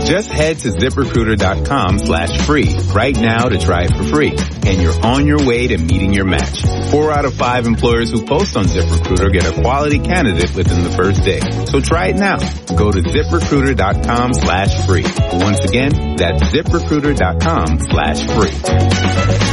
Just head to ZipRecruiter.com/free right now to try it for free. And you're on your way to meeting your match. 4 out of 5 employers who post on ZipRecruiter get a quality candidate within the first day. So try it now. Go to ZipRecruiter.com/free. Once again, that's ZipRecruiter.com/free.